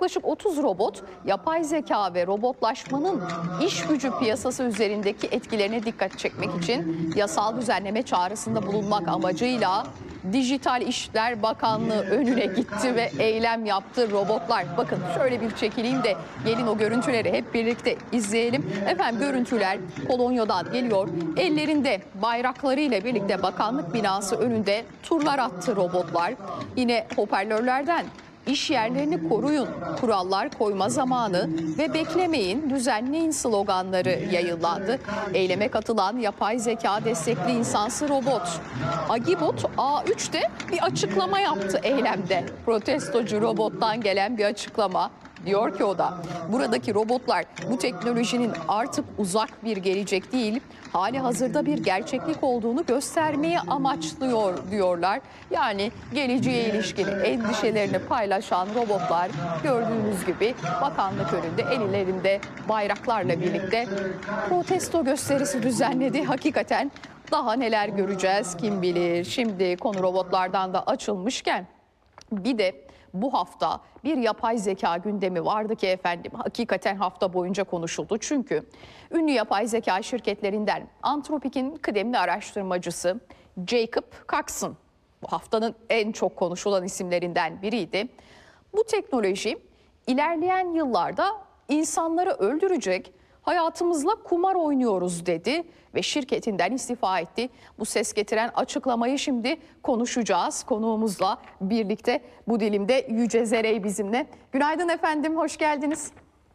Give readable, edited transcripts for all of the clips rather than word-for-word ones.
Yaklaşık 30 robot, yapay zeka ve robotlaşmanın iş gücü piyasası üzerindeki etkilerine dikkat çekmek için yasal düzenleme çağrısında bulunmak amacıyla Dijital İşler Bakanlığı önüne gitti ve eylem yaptı robotlar. Bakın şöyle bir çekileyim de gelin o görüntüleri hep birlikte izleyelim. Efendim görüntüler Polonya'dan geliyor. Ellerinde bayraklarıyla birlikte bakanlık binası önünde turlar attı robotlar. Yine hoparlörlerden İş yerlerini koruyun, kurallar koyma zamanı ve beklemeyin, düzenleyin sloganları yayınlandı. Eyleme katılan yapay zeka destekli insansı robot Agibot A3'te bir açıklama yaptı eylemde. Protestocu robottan gelen bir açıklama. Diyor ki o da buradaki robotlar bu teknolojinin artık uzak bir gelecek değil, hali hazırda bir gerçeklik olduğunu göstermeyi amaçlıyor diyorlar. Yani geleceğe ilişkin endişelerini paylaşan robotlar gördüğünüz gibi bakanlık önünde ellerinde bayraklarla birlikte protesto gösterisi düzenledi. Hakikaten daha neler göreceğiz kim bilir. Şimdi konu robotlardan da açılmışken bir de bu hafta bir yapay zeka gündemi vardı ki efendim hakikaten hafta boyunca konuşuldu. Çünkü ünlü yapay zeka şirketlerinden Anthropic'in kıdemli araştırmacısı Jacob Coxon bu haftanın en çok konuşulan isimlerinden biriydi. Bu teknoloji ilerleyen yıllarda insanları öldürecek, hayatımızla kumar oynuyoruz dedi ve şirketinden istifa etti. Bu ses getiren açıklamayı şimdi konuşacağız. Konuğumuzla birlikte bu dilimde Yüce Zerey bizimle. Günaydın efendim, hoş geldiniz.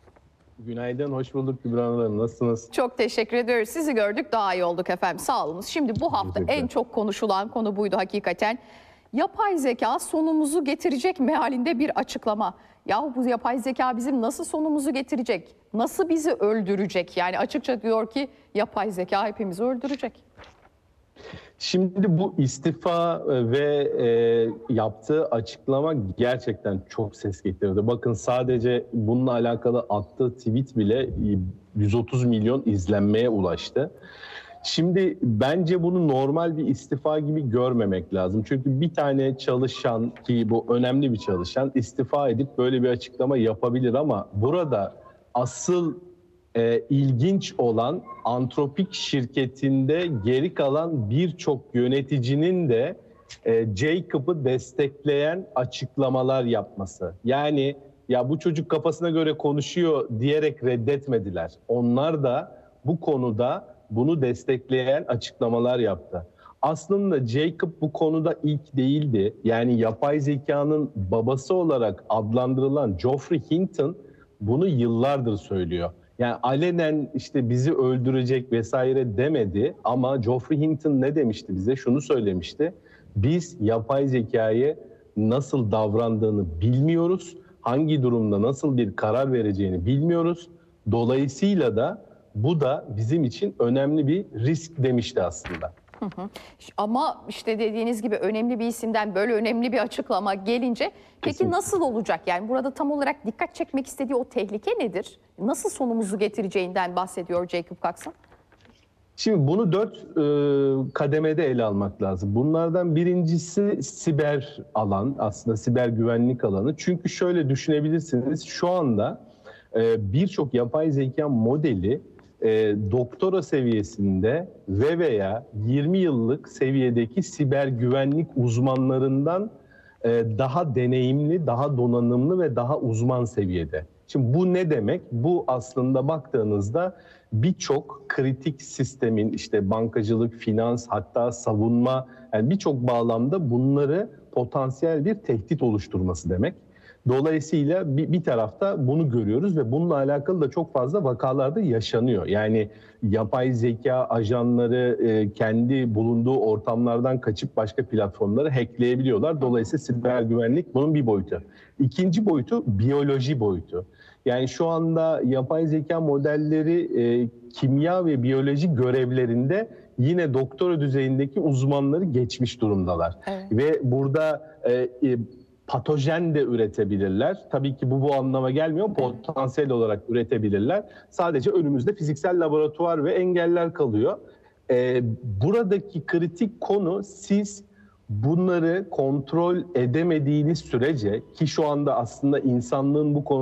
Günaydın, hoş bulduk Kübra Hanım. Nasılsınız? Çok teşekkür ediyoruz. Sizi gördük, daha iyi olduk efendim. Sağ olunuz. Şimdi bu hafta en çok konuşulan konu buydu hakikaten. Yapay zeka sonumuzu getirecek mealinde bir açıklama. Yahu bu yapay zeka bizim nasıl sonumuzu getirecek? Nasıl bizi öldürecek? Yani açıkça diyor ki yapay zeka hepimizi öldürecek. Şimdi bu istifa ve yaptığı açıklama gerçekten çok ses getirdi. Bakın sadece bununla alakalı attığı tweet bile 130 milyon izlenmeye ulaştı. Şimdi bence bunu normal bir istifa gibi görmemek lazım. Çünkü bir tane çalışan, ki bu önemli bir çalışan, istifa edip böyle bir açıklama yapabilir ama burada asıl ilginç olan Anthropic şirketinde geri kalan birçok yöneticinin de Jacob'ı destekleyen açıklamalar yapması. Yani ya bu çocuk kafasına göre konuşuyor diyerek reddetmediler. Onlar da bu konuda bunu destekleyen açıklamalar yaptı. Aslında Jacob bu konuda ilk değildi. Yani yapay zekanın babası olarak adlandırılan Geoffrey Hinton bunu yıllardır söylüyor. Yani alenen işte bizi öldürecek vesaire demedi ama Geoffrey Hinton ne demişti bize? Şunu söylemişti. Biz yapay zekayı nasıl davrandığını bilmiyoruz. Hangi durumda nasıl bir karar vereceğini bilmiyoruz. Dolayısıyla da bu da bizim için önemli bir risk demişti aslında. Ama işte dediğiniz gibi önemli bir isimden böyle önemli bir açıklama gelince peki Kesinlikle. nasıl olacak? Yani burada tam olarak dikkat çekmek istediği o tehlike nedir? Nasıl sonumuzu getireceğinden bahsediyor Jacob Coxon? Şimdi bunu 4 kademede ele almak lazım. Bunlardan birincisi siber alan, aslında siber güvenlik alanı. Çünkü şöyle düşünebilirsiniz, şu anda birçok yapay zeka modeli doktora seviyesinde ve veya 20 yıllık seviyedeki siber güvenlik uzmanlarından daha deneyimli, daha donanımlı ve daha uzman seviyede. Şimdi bu ne demek? Bu aslında baktığınızda birçok kritik sistemin, işte bankacılık, finans, hatta savunma, yani birçok bağlamda bunları potansiyel bir tehdit oluşturması demek. Dolayısıyla bir tarafta bunu görüyoruz ve bununla alakalı da çok fazla vakalarda yaşanıyor. Yani yapay zeka ajanları kendi bulunduğu ortamlardan kaçıp başka platformları hackleyebiliyorlar. Dolayısıyla siber güvenlik bunun bir boyutu. İkinci boyutu biyoloji boyutu. Yani şu anda yapay zeka modelleri kimya ve biyoloji görevlerinde yine doktora düzeyindeki uzmanları geçmiş durumdalar. Evet. Ve burada patojen de üretebilirler. Tabii ki bu anlama gelmiyor. Potansiyel olarak üretebilirler. Sadece önümüzde fiziksel laboratuvar ve engeller kalıyor. Buradaki kritik konu, siz bunları kontrol edemediğiniz sürece, ki şu anda aslında insanlığın bu konuda